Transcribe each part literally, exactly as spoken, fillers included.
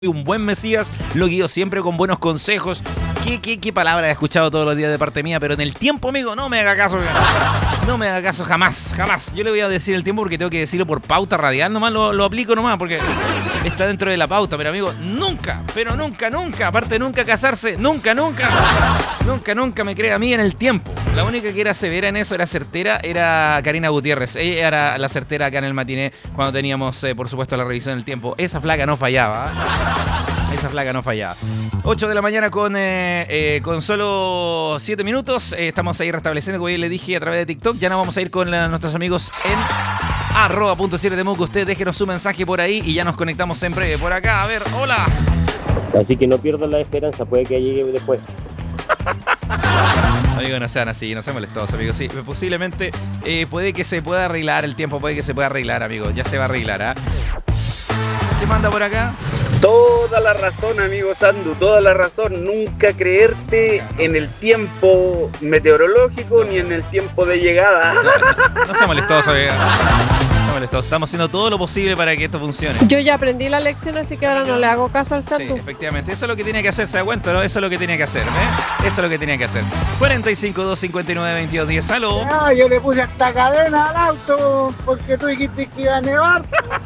un buen Mesías, lo guío siempre con buenos consejos. ¿Qué, qué, qué palabra he escuchado todos los días de parte mía? Pero en el tiempo, amigo, no me haga caso. No me haga caso jamás, jamás. Yo le voy a decir el tiempo porque tengo que decirlo por pauta radial. Nomás lo, lo aplico nomás porque está dentro de la pauta. Pero, amigo, nunca, pero nunca, nunca, aparte de nunca casarse, nunca, nunca, nunca, nunca me crea a mí en el tiempo. La única que era severa en eso, era certera, era Karina Gutiérrez. Ella era la certera acá en el matiné cuando teníamos, eh, por supuesto, la revisión del tiempo. Esa flaca no fallaba, ¿eh? Esa flaca no fallaba. ocho de la mañana con, eh, eh, con solo siete minutos. Eh, estamos ahí restableciendo, como ya le dije, a través de TikTok. Ya nos vamos a ir con la, nuestros amigos en arroba punto siete temuco. Usted déjenos su mensaje por ahí y ya nos conectamos en breve. Por acá, a ver, hola. Así que no pierdan la esperanza, puede que llegue después. Amigo, no sean así, no sean molestosos, amigo. Sí, posiblemente eh, puede que se pueda arreglar el tiempo, puede que se pueda arreglar, amigo. Ya se va a arreglar, ¿ah? ¿eh? ¿Qué manda por acá? Toda la razón, amigo Sandu, toda la razón. Nunca creerte en el tiempo meteorológico ni en el tiempo de llegada. No, no, no sean molestosos, amigo. No sean molestosos. Estamos haciendo todo lo posible para que esto funcione. Yo ya aprendí la lección, así que ahora no le hago caso al Sandu. Sí, efectivamente. Eso es lo que tiene que hacer, se da cuenta, ¿no? Eso es lo que tiene que hacer, ¿eh? Eso es lo que tiene que hacer. cuarenta y cinco, doscientos cincuenta y nueve, veintidós diez. ¡Aló! Ah, yo le puse hasta cadena al auto porque tú dijiste que iba a nevar.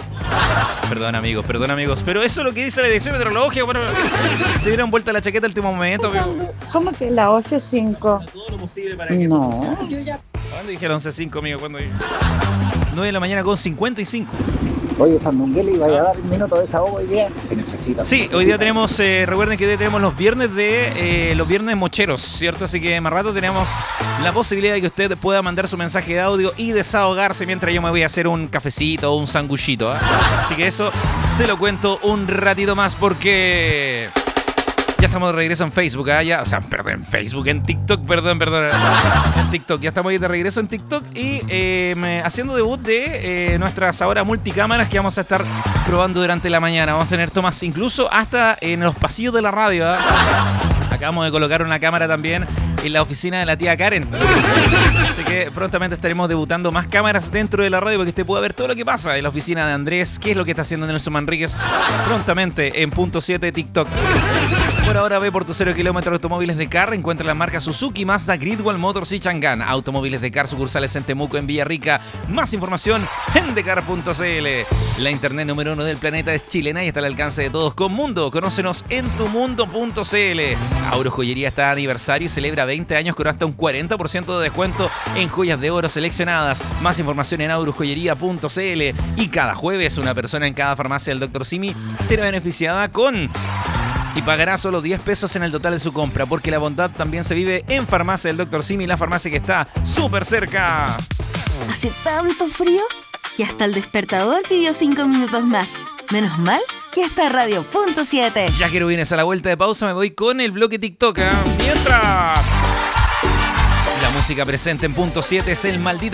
Perdón, amigos, perdón, amigos. Pero eso es lo que dice la dirección meteorológica. Bueno, se dieron vuelta la chaqueta al último momento. Pero... ¿Cómo que la ocho cinco? Todo lo posible para que no. Yo ya... ¿Cuándo dije la once cinco, amigo? ¿Cuándo dije? nueve de la mañana con cincuenta y cinco. Oye, Sandungueli, vaya a dar un minuto de desahogo hoy día. Se necesita. Sí, se necesita. Hoy día tenemos, eh, recuerden que hoy día tenemos los viernes de eh, los viernes mocheros, ¿cierto? Así que más rato tenemos la posibilidad de que usted pueda mandar su mensaje de audio y desahogarse mientras yo me voy a hacer un cafecito o un sanguchito, ¿eh? Así que eso se lo cuento un ratito más porque... Ya estamos de regreso en Facebook, ¿eh? Ya, o sea, perdón, en Facebook, en TikTok, perdón, perdón. En TikTok, ya estamos ahí de regreso en TikTok y eh, me, haciendo debut de eh, nuestras ahora multicámaras que vamos a estar probando durante la mañana. Vamos a tener tomas incluso hasta en los pasillos de la radio, ¿eh? Acabamos de colocar una cámara también en la oficina de la tía Karen. Así que prontamente estaremos debutando más cámaras dentro de la radio para que usted pueda ver todo lo que pasa en la oficina de Andrés, qué es lo que está haciendo Nelson Manríquez prontamente en punto siete TikTok. Por ahora ve por tu cero kilómetros automóviles de Car. Encuentra las marcas Suzuki, Mazda, Gridwall Motors y Chang'an. Automóviles de Car, sucursales en Temuco, en Villarrica. Más información en decar punto cl. La internet número uno del planeta es chilena y está al alcance de todos con Mundo. Conócenos en tu mundo punto cl. Auro Joyería está de aniversario y celebra veinte años con hasta un cuarenta por ciento de descuento en joyas de oro seleccionadas. Más información en auro joyería punto cl. Y cada jueves una persona en cada farmacia del doctor Simi será beneficiada con... y pagará solo diez pesos en el total de su compra, porque la bondad también se vive en Farmacia del doctor Simi, la farmacia que está súper cerca. Hace tanto frío que hasta el despertador pidió cinco minutos más. Menos mal que está Radio Punto siete. Ya quiero vienes a la vuelta de pausa, me voy con el bloque TikTok, ¿eh? Mientras... la música presente en Punto siete es el maldito